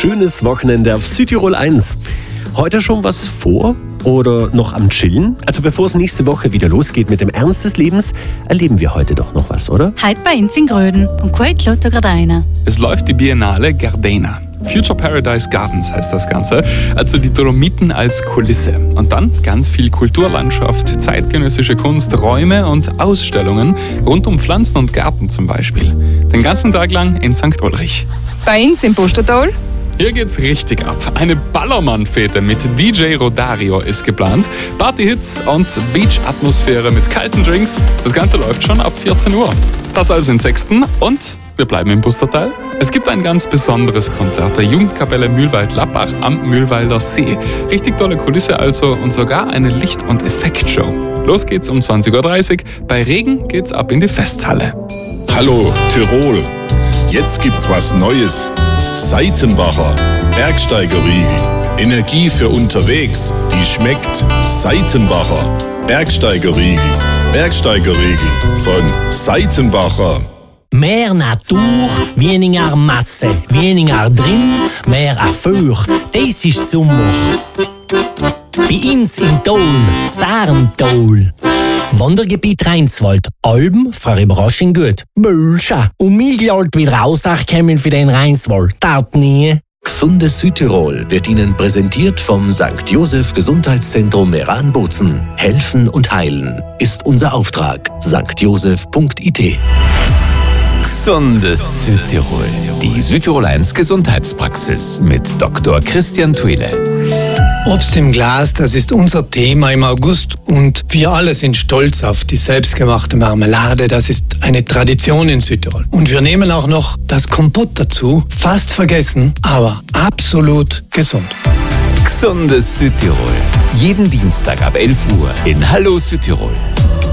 schönes Wochenende auf Südtirol 1. Heute schon was vor oder noch am Chillen? Also bevor es nächste Woche wieder losgeht mit dem Ernst des Lebens, erleben wir heute doch noch was, oder? Heute bei uns in Gröden und kalt lädt da gerade einer. Es läuft die Biennale Gardena. Future Paradise Gardens heißt das Ganze, also die Dolomiten als Kulisse. Und dann ganz viel Kulturlandschaft, zeitgenössische Kunst, Räume und Ausstellungen rund um Pflanzen und Garten zum Beispiel. Den ganzen Tag lang in St. Ulrich. Bei uns im Pustertal. Hier geht's richtig ab. Eine Ballermann-Fete mit DJ Rodario ist geplant. Partyhits und Beach-Atmosphäre mit kalten Drinks. Das Ganze läuft schon ab 14 Uhr. Das also in Sexten und wir bleiben im Pustertal. Es gibt ein ganz besonderes Konzert der Jugendkapelle Mühlwald-Lappach am Mühlwalder See. Richtig tolle Kulisse also und sogar eine Licht- und Effektshow. Los geht's um 20.30 Uhr. Bei Regen geht's ab in die Festhalle. Hallo Tirol, jetzt gibt's was Neues. Seitenbacher Bergsteigerriegel. Energie für unterwegs, die schmeckt. Seitenbacher Bergsteigerriegel. Bergsteigerriegel von Seitenbacher. Mehr Natur, weniger Masse, weniger drin, mehr Erfüll. Das ist Sommer. Bei uns im Tal, Sarntal. Wandergebiet Rheinswald. Alben, für Überraschung gut. Bölscha. Und Miglalt wieder rauskommen für den Rheinswald. Tat nie. Gesundes Südtirol wird Ihnen präsentiert vom St. Joseph Gesundheitszentrum Meran-Bozen. Helfen und heilen ist unser Auftrag. stjoseph.it. Gesundes Südtirol. Die Südtirol 1 Gesundheitspraxis mit Dr. Christian Thuile. Obst im Glas, das ist unser Thema im August und wir alle sind stolz auf die selbstgemachte Marmelade. Das ist eine Tradition in Südtirol. Und wir nehmen auch noch das Kompott dazu. Fast vergessen, aber absolut gesund. Gesundes Südtirol. Jeden Dienstag ab 11 Uhr in Hallo Südtirol.